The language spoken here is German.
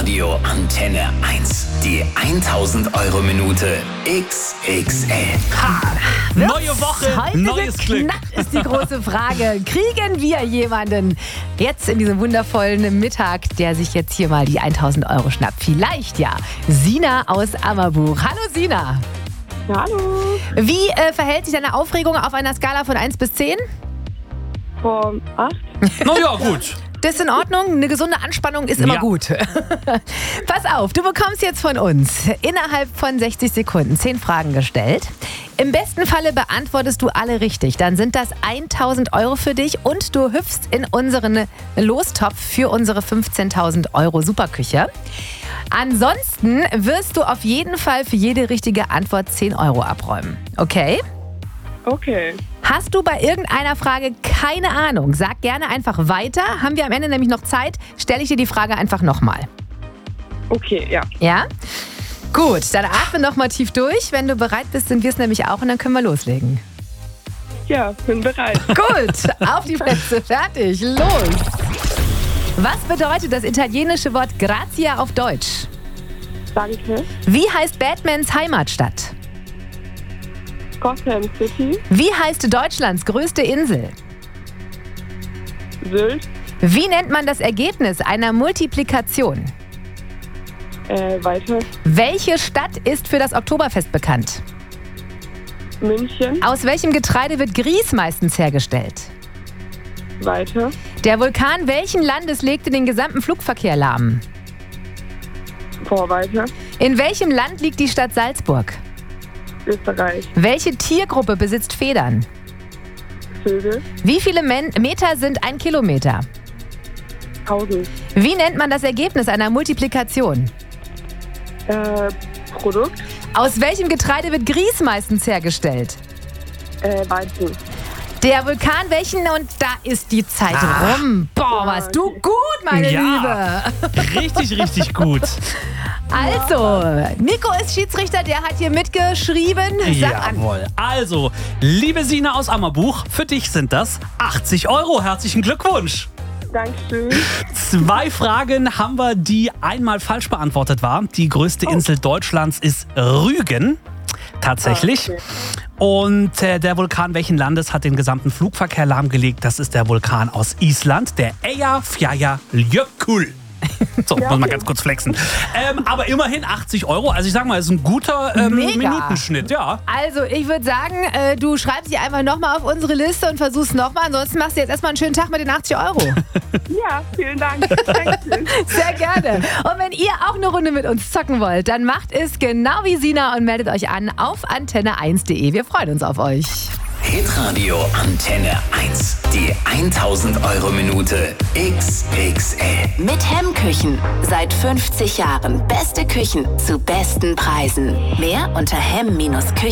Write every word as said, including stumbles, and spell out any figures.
Hitradio Antenne eins. Die tausend Euro Minute X X L. Ha! Neue Woche, Heute neues Glück. geknackt ist die große Frage. Kriegen wir jemanden jetzt in diesem wundervollen Mittag, der sich jetzt hier mal die tausend Euro schnappt? Vielleicht ja. Sina aus Ammerbuch. Hallo Sina. Hallo. Wie äh, verhält sich deine Aufregung auf einer Skala von eins bis zehn? Vor acht. Na ja, gut. Das ist in Ordnung. Eine gesunde Anspannung ist immer Ja. gut. Pass auf, du bekommst jetzt von uns innerhalb von sechzig Sekunden zehn Fragen gestellt. Im besten Falle beantwortest du alle richtig. Dann sind das tausend Euro für dich und du hüpfst in unseren Lostopf für unsere fünfzehntausend Euro Superküche. Ansonsten wirst du auf jeden Fall für jede richtige Antwort zehn Euro abräumen. Okay? Okay. Hast du bei irgendeiner Frage keine Ahnung? Sag gerne einfach weiter. Haben wir am Ende nämlich noch Zeit, stelle ich dir die Frage einfach nochmal. Okay, ja. Ja? Gut, dann atme nochmal tief durch. Wenn du bereit bist, sind wir es nämlich auch und dann können wir loslegen. Ja, bin bereit. Gut, auf die Plätze, fertig, los! Was bedeutet das italienische Wort Grazia auf Deutsch? Danke. Wie heißt Batmans Heimatstadt? Gotham City. Wie heißt Deutschlands größte Insel? Sylt. Wie nennt man das Ergebnis einer Multiplikation? Äh, weiter. Welche Stadt ist für das Oktoberfest bekannt? München. Aus welchem Getreide wird Grieß meistens hergestellt? Weiter. Der Vulkan welchen Landes legte den gesamten Flugverkehr lahm? Vor weiter. In welchem Land liegt die Stadt Salzburg? Österreich. Welche Tiergruppe besitzt Federn? Vögel. Wie viele Men- Meter sind ein Kilometer? Tausend. Wie nennt man das Ergebnis einer Multiplikation? Äh, Produkt. Aus welchem Getreide wird Grieß meistens hergestellt? Äh, Weizen. Der Vulkan welchen? Und da ist die Zeit Ah. rum. Boah, warst du gut, meine Ja. Liebe. Richtig, richtig gut. Also, Nico ist Schiedsrichter, der hat hier mitgeschrieben. Sag an. Jawohl. Also, liebe Sina aus Ammerbuch, für dich sind das achtzig Euro. Herzlichen Glückwunsch. Dankeschön. Zwei Fragen haben wir, die einmal falsch beantwortet waren. Die größte Insel Deutschlands ist Rügen. Tatsächlich. Ah, okay. Und äh, der Vulkan welchen Landes hat den gesamten Flugverkehr lahmgelegt? Das ist der Vulkan aus Island, der Eyjafjallajökull. So, Ja, muss man okay. ganz kurz flexen. Ähm, aber immerhin achtzig Euro. Also ich sag mal, ist ein guter ähm, Mega. Minutenschnitt. Ja. Also, ich würde sagen, äh, du schreibst sie einfach nochmal auf unsere Liste und versuchst nochmal. Ansonsten machst du jetzt erstmal einen schönen Tag mit den achtzig Euro. Ja, vielen Dank. Dankeschön. Sehr gerne. Und wenn ihr auch eine Runde mit uns zocken wollt, dann macht es genau wie Sina und meldet euch an auf antenne eins punkt de. Wir freuen uns auf euch. Hitradio Antenne eins. Die tausend Euro Minute X X L. Mit Hemmküchen. Seit fünfzig Jahren beste Küchen zu besten Preisen. Mehr unter hemm Bindestrich